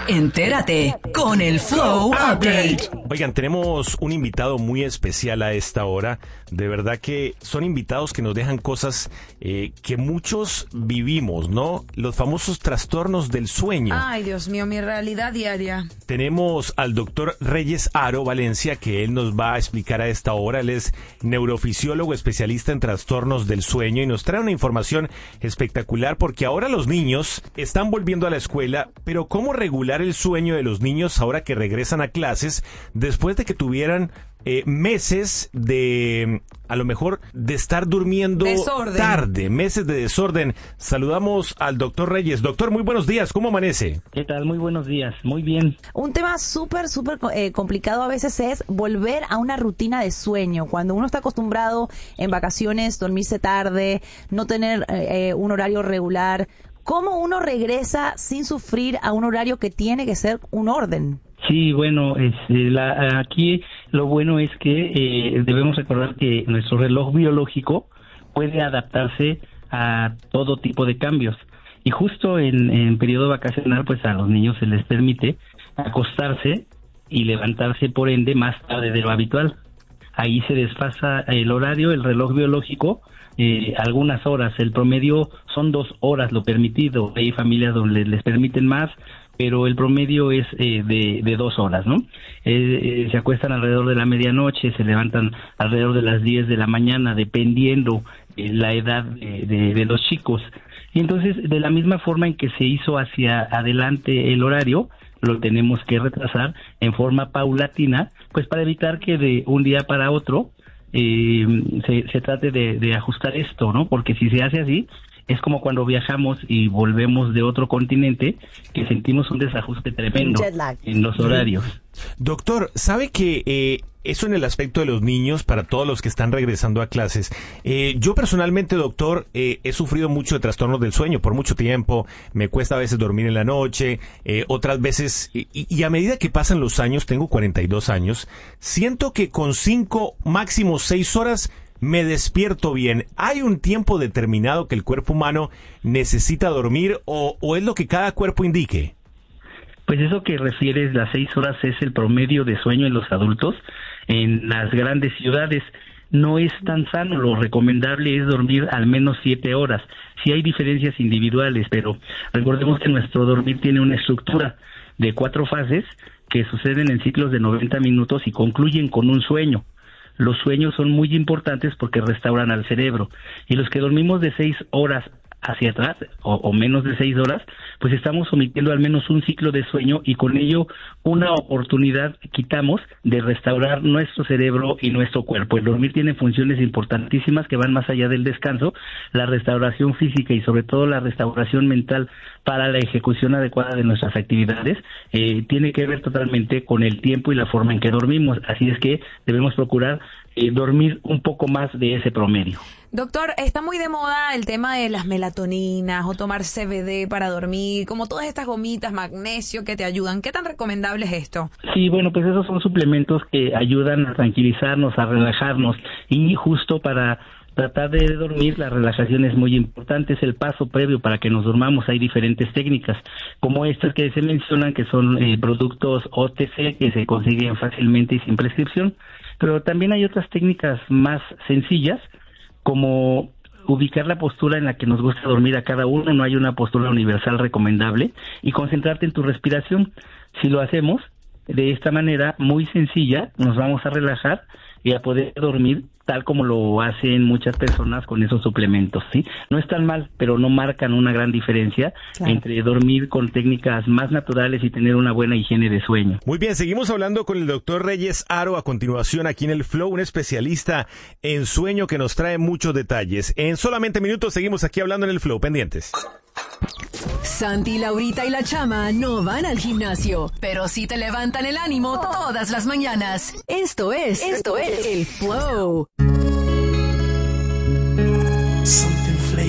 Entérate con el Flow Update. Oigan, tenemos un invitado muy especial a esta hora. De verdad que son invitados que nos dejan cosas que muchos vivimos, ¿no? Los famosos trastornos del sueño. Ay, Dios mío, mi realidad diaria. Tenemos al doctor Reyes Aro Valencia, que él nos va a explicar a esta hora. Él es neurofisiólogo especialista en trastornos del sueño y nos trae una información espectacular porque ahora los niños están volviendo a la escuela, pero ¿cómo regular el sueño de los niños ahora que regresan a clases después de que tuvieran meses de, a lo mejor, de estar durmiendo tarde, meses de desorden? Saludamos al doctor Reyes. Doctor, muy buenos días, ¿cómo amanece? ¿Qué tal? Muy buenos días, muy bien. Un tema súper complicado a veces es volver a una rutina de sueño. Cuando uno está acostumbrado en vacaciones, dormirse tarde, no tener un horario regular, ¿cómo uno regresa sin sufrir a un horario que tiene que ser un orden? Sí, bueno, aquí lo bueno es que debemos recordar que nuestro reloj biológico puede adaptarse a todo tipo de cambios. Y justo en periodo vacacional, pues a los niños se les permite acostarse y levantarse, por ende, más tarde de lo habitual. Ahí se desfasa el horario, el reloj biológico, algunas horas. El promedio son 2 horas lo permitido. Hay familias donde les permiten más, pero el promedio es de 2 horas, ¿no? Se acuestan alrededor de la medianoche, se levantan alrededor de las 10 de la mañana, dependiendo la edad de los chicos. Y entonces, de la misma forma en que se hizo hacia adelante el horario, lo tenemos que retrasar en forma paulatina, pues para evitar que de un día para otro se trate de ajustar esto, ¿no? Porque si se hace así, es como cuando viajamos y volvemos de otro continente, que sentimos un desajuste tremendo en los horarios. Doctor, ¿sabe que eso en el aspecto de los niños, para todos los que están regresando a clases? Yo personalmente, doctor, he sufrido mucho de trastornos del sueño por mucho tiempo. Me cuesta a veces dormir en la noche, otras veces, y a medida que pasan los años, tengo 42 años, siento que con 5, máximo 6 horas me despierto bien. ¿Hay un tiempo determinado que el cuerpo humano necesita dormir o es lo que cada cuerpo indique? Pues eso que refieres, las 6 horas es el promedio de sueño en los adultos. En las grandes ciudades no es tan sano, lo recomendable es dormir al menos 7 horas. Sí hay diferencias individuales, pero recordemos que nuestro dormir tiene una estructura de 4 fases que suceden en ciclos de 90 minutos y concluyen con un sueño. Los sueños son muy importantes porque restauran al cerebro, y los que dormimos de 6 horas hacia atrás o menos de 6 horas, pues estamos omitiendo al menos un ciclo de sueño y con ello una oportunidad quitamos de restaurar nuestro cerebro y nuestro cuerpo. El dormir tiene funciones importantísimas que van más allá del descanso, la restauración física y sobre todo la restauración mental para la ejecución adecuada de nuestras actividades, tiene que ver totalmente con el tiempo y la forma en que dormimos. Así es que debemos procurar dormir un poco más de ese promedio. Doctor, está muy de moda el tema de las melatoninas o tomar CBD para dormir, como todas estas gomitas, magnesio que te ayudan. ¿Qué tan recomendable es esto? Sí, bueno, pues esos son suplementos que ayudan a tranquilizarnos, a relajarnos, y justo para tratar de dormir, la relajación es muy importante, es el paso previo para que nos durmamos. Hay diferentes técnicas, como estas que se mencionan, que son productos OTC que se consiguen fácilmente y sin prescripción, pero también hay otras técnicas más sencillas, como ubicar la postura en la que nos gusta dormir a cada uno. No hay una postura universal recomendable, y concentrarte en tu respiración. Si lo hacemos de esta manera muy sencilla, nos vamos a relajar y a poder dormir tal como lo hacen muchas personas con esos suplementos, ¿sí? No están mal, pero no marcan una gran diferencia entre dormir con técnicas más naturales y tener una buena higiene de sueño. Muy bien, seguimos hablando con el doctor Reyes Aro a continuación aquí en el Flow, un especialista en sueño que nos trae muchos detalles. En solamente minutos seguimos aquí hablando en el Flow, pendientes. Santi, Laurita y la Chama no van al gimnasio, pero sí te levantan el ánimo todas las mañanas. Esto es el Flow.